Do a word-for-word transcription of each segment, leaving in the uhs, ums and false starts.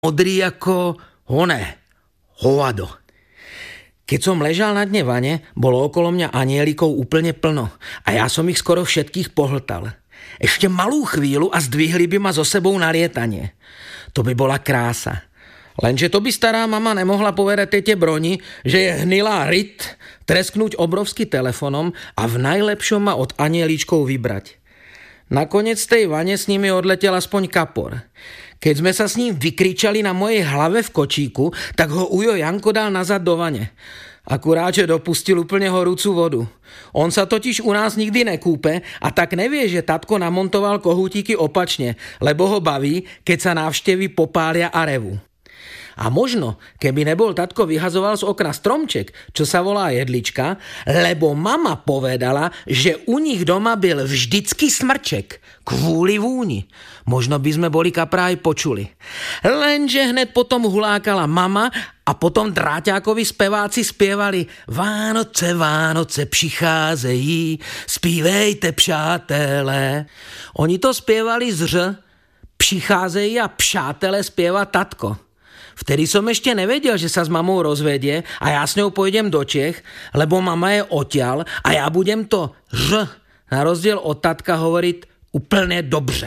modrý ako oné, hovado. Keď som ležal na dne vane, bolo okolo mňa anielikov úplne plno a ja som ich skoro všetkých pohltal. Ešte malú chvíľu a zdvihli by ma so sebou na lietanie. To by bola krása. Lenže to by stará mama nemohla povedať tete Broni, že je hnilá ryt, tresknúť obrovský telefonom a v najlepšom ma od anieličkov vybrať. Nakoniec z tej vane s nimi odletel aspoň kapor. Keď sme sa s ním vykričali na mojej hlave v kočíku, tak ho ujo Janko dal nazad do vane. Akurát, že dopustil úplne horúcu vodu. On sa totiž u nás nikdy nekúpe a tak nevie, že tatko namontoval kohútiky opačne, lebo ho baví, keď sa návštevy popália a revu. A možno, keby nebol tatko vyhazoval z okna stromček, čo sa volá jedlička, lebo mama povedala, že u nich doma byl vždycky smrček, kvôli vúni. Možno by sme boli kapra aj počuli. Lenže hned potom hulákala mama a potom dráťákovi speváci spievali Vánoce, Vánoce přicházejí, spívejte, přátelé. Oni to spievali z ř, přicházejí a přátelé spieva tatko. Vtedy som ešte nevedel, že sa s mamou rozvedie a ja s ňou pôjdem do Čech, lebo mama je odtiaľ a ja budem to ž, na rozdiel od tatka, hovoriť úplne dobře.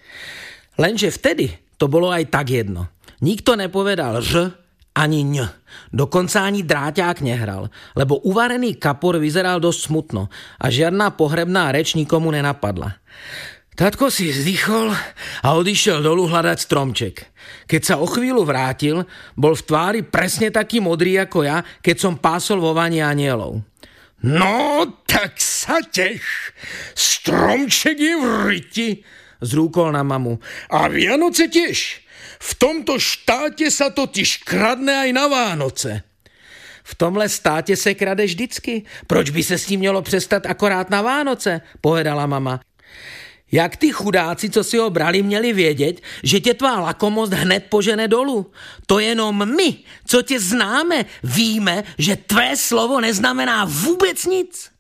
Lenže vtedy to bolo aj tak jedno. Nikto nepovedal ž ani ň. Dokonca ani dráťák nehral, lebo uvarený kapor vyzeral dosť smutno a žiadna pohrebná reč nikomu nenapadla. Tatko si vzdychol a odišiel dolu hľadať stromček. Keď sa o chvíľu vrátil, bol v tvári presne taký modrý ako ja, keď som pásol vo vani anielov. No, tak sa teš. Stromček je v ryti, zrúkol na mamu. A Vianoce tiež. V tomto štáte sa totiž kradne aj na Vánoce. V tomhle státe se krade vždycky. Proč by se s tím mělo přestat akorát na Vánoce, povedala mama. Jak ty chudáci, co si ho brali, měli vědět, že tě tvá lakomost hned požene dolu. To jenom my, co tě známe, víme, že tvé slovo neznamená vůbec nic.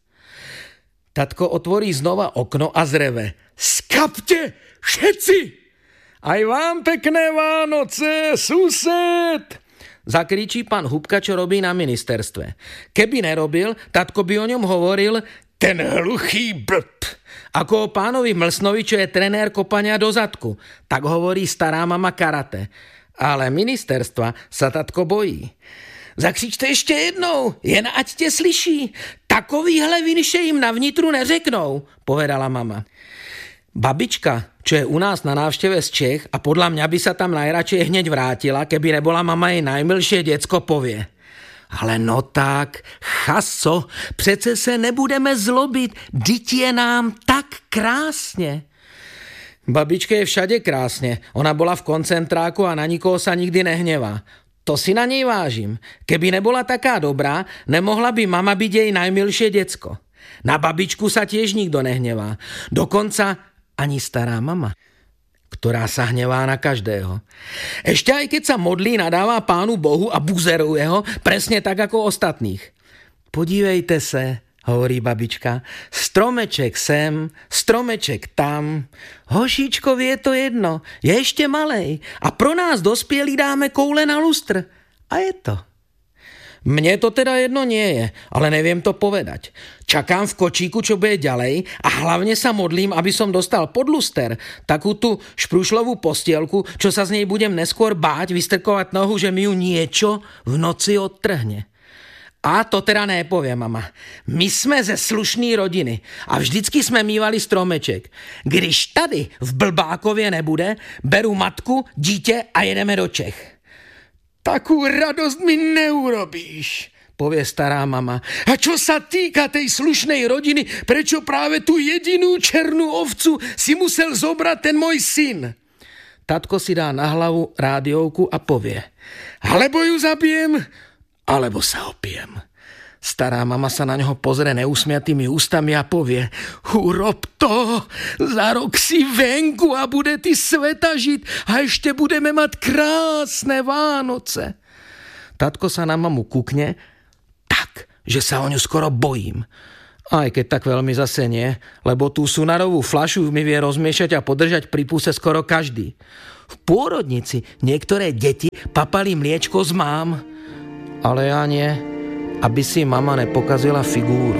Tatko otvorí znova okno a zreve. Skapte, všetci! Aj vám pekné Vánoce, sused! Zakričí pán Hubka, čo robí na ministerstve. Keby nerobil, tatko by o ňom hovoril ten hluchý blb. Ako o pánovi Mlsnovi, čo je trenér kopania do zadku. Tak hovorí stará mama karate. Ale ministerstva sa tatko bojí. Zakřičte ešte jednou, jen ať te slyší. Takovýhle vinše im na vnitru neřeknou, povedala mama. Babička, čo je u nás na návšteve z Čech a podľa mňa by sa tam najradšej hneď vrátila, keby nebola mama jej najmilšie decko, povie. Ale no tak, chaso, přece se nebudeme zlobit, dyť je nám tak krásne. Babičke je všade krásne, ona bola v koncentráku a na nikoho sa nikdy nehnevá. To si na nej vážim. Keby nebola taká dobrá, nemohla by mama byť jej najmilšie decko. Na babičku sa tiež nikto nehnevá. Dokonca ani stará mama, ktorá sa hnevá na každého. Ešte aj keď sa modlí, nadáva pánu Bohu a buzeruje ho, presne tak ako ostatných. Podívejte se, hovorí babička, stromeček sem, stromeček tam. Hošičkovi je to jedno, je ešte malej a pro nás dospielí dáme koule na lustr. A je to. Mne to teda jedno nie je, ale neviem to povedať. Čakám v kočíku, čo bude ďalej a hlavne sa modlím, aby som dostal pod luster takú tú šprúšľovú postielku, čo sa z nej budem neskôr báť, vystrkovať nohu, že mi ju niečo v noci odtrhne. A to teda nepovie mama. My sme ze slušný rodiny a vždycky sme mívali stromeček. Když tady v Blbákově nebude, beru matku, dítě a jedeme do Čech. Takú radosť mi neurobíš, povie stará mama. A čo sa týka tej slušnej rodiny, prečo práve tú jedinú černú ovcu si musel zobrať ten môj syn? Tatko si dá na hlavu rádiovku a povie. Alebo ju zabijem, alebo sa opijem. Stará mama sa na ňoho pozrie neusmiatými ústami a povie. Urob to, za rok si venku a bude ty sveta žiť a ešte budeme mať krásne Vánoce. Tatko sa na mamu kúkne tak, že sa o ňu skoro bojím. Aj keď tak veľmi zase nie, lebo tú sunarovú fľašu mi vie rozmiešať a podržať pri púse skoro každý. V pôrodnici niektoré deti papali mliečko z mám. Ale ja nie, aby si mama nepokazila figúru.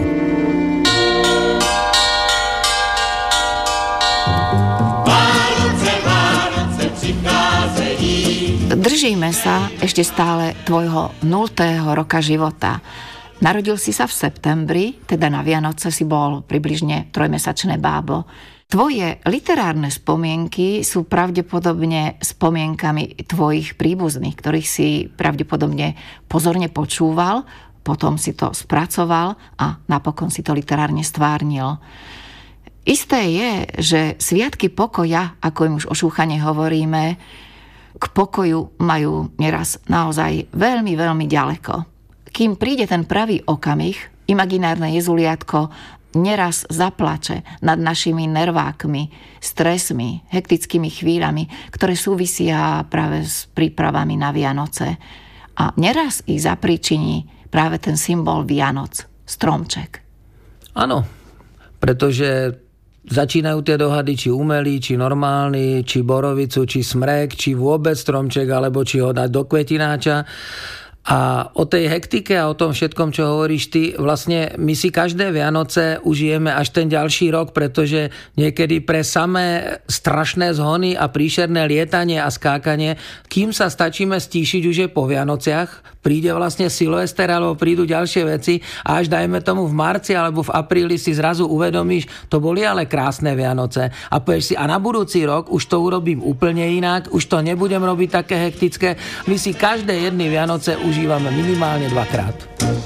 Vánoce, Vánoce pricházejí. Držíme sa ešte stále tvojho nultého roka života. Narodil si sa v septembri, teda na Vianoce si bol približne trojmesačné bábo. Tvoje literárne spomienky sú pravdepodobne spomienkami tvojich príbuzných, ktorých si pravdepodobne pozorne počúval, potom si to spracoval a napokon si to literárne stvárnil. Isté je, že sviatky pokoja, ako im už ošúchane hovoríme, k pokoju majú neraz naozaj veľmi, veľmi ďaleko. Kým príde ten pravý okamih, imaginárne jezuliatko neraz zaplače nad našimi nervákmi, stresmi, hektickými chvíľami, ktoré súvisia práve s prípravami na Vianoce. A neraz ich zapríčiní práve ten symbol Vianoc, stromček. Áno, pretože začínajú tie dohady, či umelí, či normálni, či borovicu, či smrek, či vôbec stromček, alebo či ho dať do kvetináča. A o tej hektike a o tom všetkom, čo hovoríš ty, vlastne my si každé Vianoce užijeme až ten ďalší rok, pretože niekedy pre samé strašné zhony a príšerné lietanie a skákanie, kým sa stačíme stíšiť už je po Vianociach, príde vlastne Silvester alebo prídu ďalšie veci a až dajme tomu v marci alebo v apríli si zrazu uvedomíš, to boli ale krásne Vianoce a povieš si, a na budúci rok už to urobím úplne inak, už to nebudem robiť také hektické. My si každé jedny Vianoce užívame minimálne dvakrát.